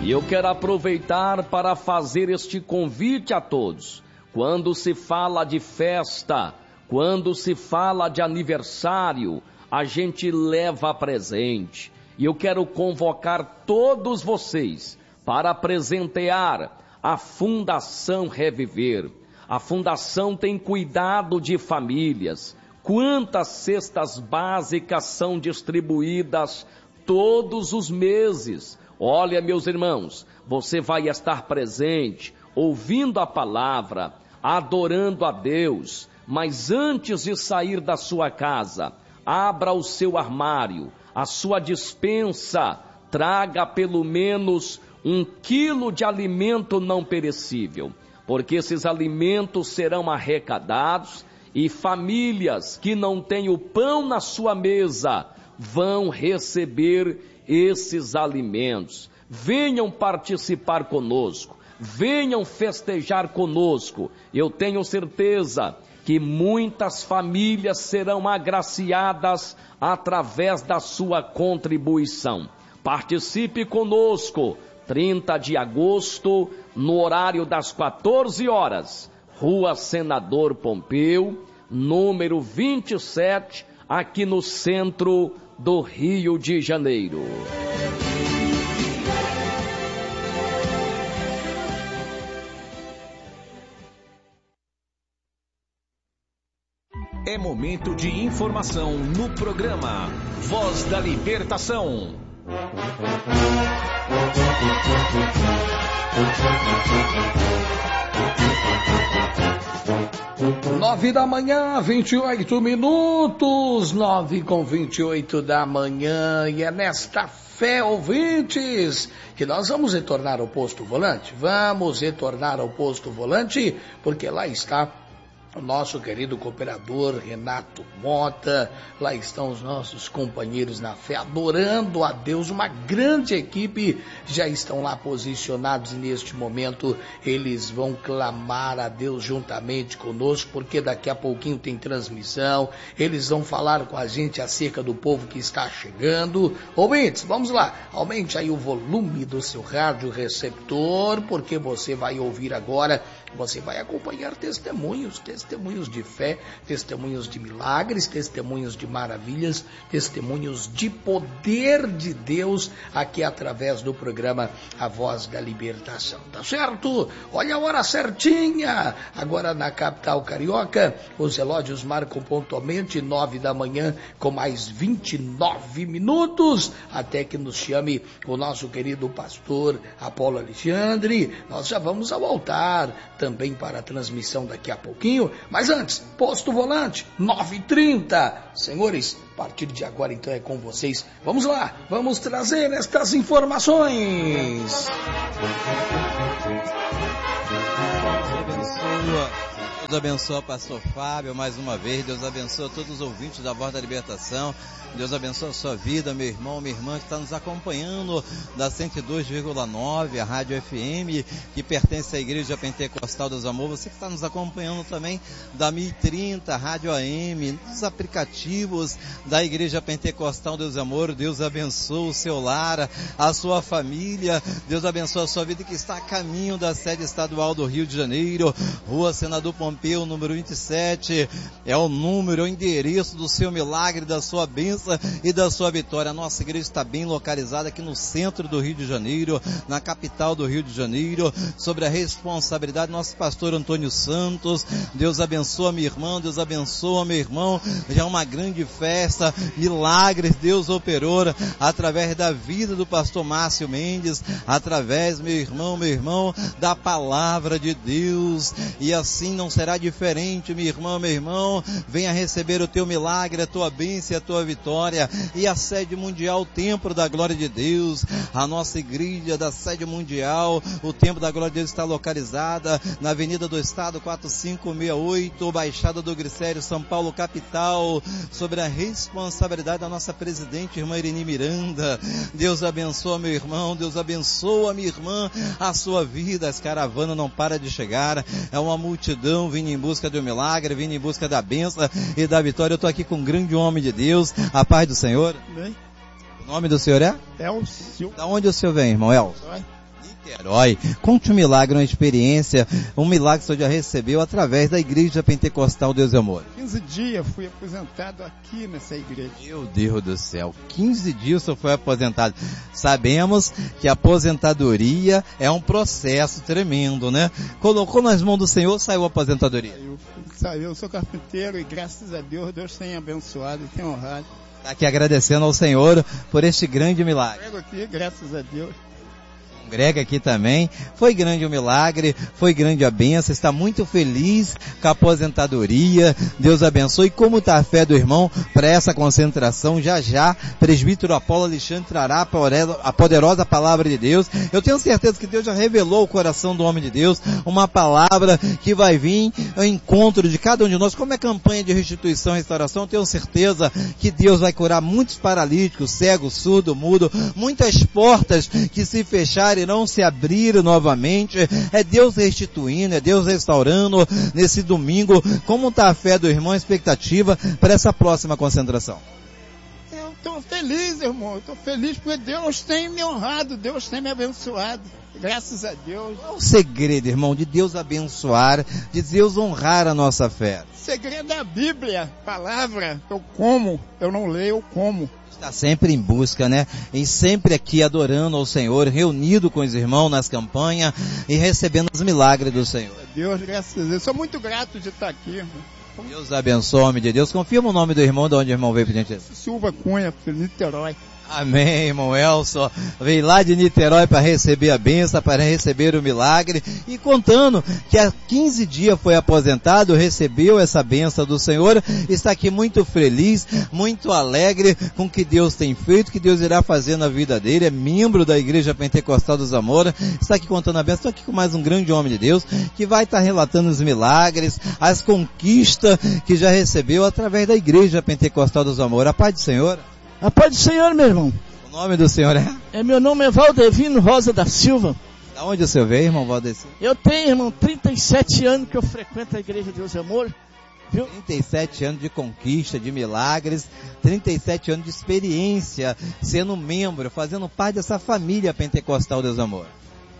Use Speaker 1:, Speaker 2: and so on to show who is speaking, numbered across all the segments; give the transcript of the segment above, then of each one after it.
Speaker 1: E eu quero aproveitar para fazer este convite a todos. Quando se fala de festa, quando se fala de aniversário, a gente leva presente. E eu quero convocar todos vocês para presentear a Fundação Reviver. A Fundação tem cuidado de famílias. Quantas cestas básicas são distribuídas todos os meses? Olha, meus irmãos, você vai estar presente, ouvindo a palavra, adorando a Deus, mas antes de sair da sua casa, abra o seu armário, a sua despensa, traga pelo menos 1 quilo de alimento não perecível, porque esses alimentos serão arrecadados e famílias que não têm o pão na sua mesa vão receber esses alimentos. Venham participar conosco, venham festejar conosco. Eu tenho certeza que muitas famílias serão agraciadas através da sua contribuição. Participe conosco, 30 de agosto, no horário das 14 horas, Rua Senador Pompeu, número 27, aqui no centro do Rio de Janeiro.
Speaker 2: É momento de informação no programa Voz da Libertação.
Speaker 3: 9 da manhã, 28 minutos, 9:28 da manhã, e é nesta fé, ouvintes, que nós vamos retornar ao Posto Volante. Vamos retornar ao Posto Volante, porque lá está o nosso querido cooperador Renato Mota, lá estão os nossos companheiros na fé, adorando a Deus, uma grande equipe, já estão lá posicionados, e neste momento eles vão clamar a Deus juntamente conosco, porque daqui a pouquinho tem transmissão, eles vão falar com a gente acerca do povo que está chegando. Ouvintes, vamos lá, aumente aí o volume do seu rádio receptor, porque você vai ouvir agora, você vai acompanhar testemunhos de fé, testemunhos de milagres, testemunhos de maravilhas, testemunhos de poder de Deus, aqui através do programa A Voz da Libertação, tá certo? Olha a hora certinha, agora na capital carioca, os relógios marcam pontualmente 9 da manhã, com mais 29 minutos, até que nos chame o nosso querido pastor Apolo Alexandre. Nós já vamos voltar também para a transmissão daqui a pouquinho, mas antes, Posto Volante, 9h30. Senhores, a partir de agora então é com vocês. Vamos lá, vamos trazer estas informações.
Speaker 4: Deus abençoa o pastor Fábio mais uma vez, Deus abençoa todos os ouvintes da Voz da Libertação, Deus abençoa a sua vida, meu irmão, minha irmã que está nos acompanhando da 102,9, a Rádio FM, que pertence à Igreja Pentecostal Deus Amor, você que está nos acompanhando também da 1030, Rádio AM, nos aplicativos da Igreja Pentecostal Deus Amor, Deus abençoa o seu lar, a sua família, Deus abençoa a sua vida que está a caminho da sede estadual do Rio de Janeiro, Rua Senador Pompeu, número 27, é o número, o endereço do seu milagre, da sua bênção e da sua vitória. A nossa igreja está bem localizada aqui no centro do Rio de Janeiro, na capital do Rio de Janeiro, sobre a responsabilidade do nosso pastor Antônio Santos. Deus abençoa minha irmã, Deus abençoa meu irmão, já é uma grande festa, milagres Deus operou através da vida do pastor Márcio Mendes, através, meu irmão, da palavra de Deus, e assim não será diferente, minha irmã, meu irmão, venha receber o teu milagre, a tua bênção e a tua vitória, e a sede mundial, o templo da glória de Deus, a nossa igreja da sede mundial, o templo da glória de Deus está localizada na Avenida do Estado 4568, Baixada do Glicério, São Paulo, capital, sobre a responsabilidade da nossa presidente, irmã Irene Miranda. Deus abençoa meu irmão, Deus abençoa minha irmã, a sua vida, as caravanas não param de chegar, é uma multidão vindo em busca do milagre, vindo em busca da bênção e da vitória. Eu estou aqui com um grande homem de Deus, a paz do Senhor.
Speaker 5: Bem.
Speaker 4: O nome do senhor é?
Speaker 5: Elcio.
Speaker 4: Da onde o senhor vem, irmão Elcio? Niterói. Conte um milagre, uma experiência, um milagre que o senhor já recebeu através da Igreja Pentecostal Deus e Amor.
Speaker 5: 15 dias fui aposentado aqui nessa igreja.
Speaker 4: Meu Deus do céu, 15 dias o senhor foi aposentado. Sabemos que a aposentadoria é um processo tremendo, né? Colocou nas mãos do Senhor, saiu a aposentadoria.
Speaker 5: Eu sou carpinteiro e graças a Deus tem abençoado e tem honrado.
Speaker 4: Está aqui agradecendo ao Senhor por este grande milagre.
Speaker 5: Pego aqui, graças a Deus.
Speaker 4: Congrega aqui também, foi grande o milagre, foi grande a bênção, está muito feliz com a aposentadoria, Deus abençoe. E como está a fé do irmão para essa concentração? Já, presbítero Apolo Alexandre trará a poderosa palavra de Deus. Eu tenho certeza que Deus já revelou o coração do homem de Deus, uma palavra que vai vir ao encontro de cada um de nós. Como é campanha de restituição e restauração, eu tenho certeza que Deus vai curar muitos paralíticos, cegos, surdo, mudo, muitas portas que se fecharam irão se abrir novamente. É Deus restituindo, é Deus restaurando nesse domingo. Como está a fé do irmão, a expectativa para essa próxima concentração?
Speaker 5: Eu estou feliz, irmão, estou feliz porque Deus tem me honrado, Deus tem me abençoado, graças a Deus.
Speaker 4: Qual o segredo, irmão, de Deus abençoar, de Deus honrar a nossa fé?
Speaker 5: O segredo é a Bíblia, palavra. Eu como, eu não leio, eu como.
Speaker 4: Está sempre em busca, né? E sempre aqui adorando ao Senhor, reunido com os irmãos nas campanhas e recebendo os milagres do Senhor.
Speaker 5: Deus, graças a Deus. Sou muito grato de estar aqui, irmão.
Speaker 4: Deus abençoe, homem de Deus. Confirma o nome do irmão, de onde o irmão veio, por gentileza.
Speaker 5: Silva Cunha, Niterói.
Speaker 4: Amém, irmão Elson. Veio lá de Niterói para receber a bênção, para receber o milagre. E contando que há 15 dias foi aposentado, recebeu essa bênção do Senhor. Está aqui muito feliz, muito alegre com o que Deus tem feito, que Deus irá fazer na vida dele. É membro da Igreja Pentecostal dos Amores. Está aqui contando a bênção. Estou aqui com mais um grande homem de Deus que vai estar relatando os milagres, as conquistas que já recebeu através da Igreja Pentecostal dos Amores. A paz do Senhor.
Speaker 6: A paz do Senhor, meu irmão.
Speaker 4: O nome do senhor é?
Speaker 6: Meu nome é Valdevino Rosa da Silva.
Speaker 4: Da onde o senhor veio, irmão Valdecino?
Speaker 6: Eu tenho, irmão, 37 anos que eu frequento a Igreja Deus e Amor. Viu?
Speaker 4: 37 anos de conquista, de milagres, 37 anos de experiência, sendo membro, fazendo parte dessa família pentecostal Deus e Amor.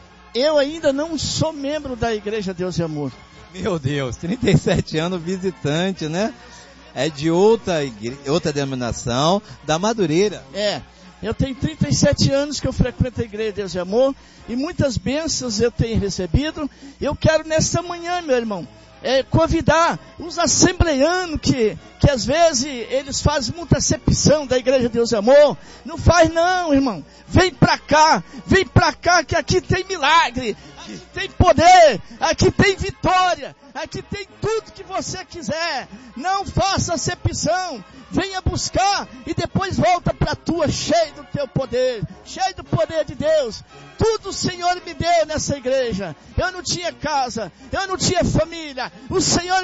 Speaker 6: Eu ainda não sou membro da Igreja Deus e Amor.
Speaker 4: Meu Deus, 37 anos visitante, né? É de outra denominação, da Madureira.
Speaker 6: Eu tenho 37 anos que eu frequento a Igreja Deus e Amor, e muitas bênçãos eu tenho recebido. Eu quero nesta manhã, meu irmão, convidar os assembleanos que às vezes eles fazem muita acepção da Igreja Deus e Amor. Não faz não, irmão. Vem pra cá que aqui tem milagre, aqui tem poder, aqui tem vitória, aqui tem tudo que você quiser. Não faça acepção, venha buscar e depois volta pra tua cheio do teu poder, cheio do poder de Deus. Tudo o Senhor me deu nessa igreja. Eu não tinha casa, eu não tinha família. O Senhor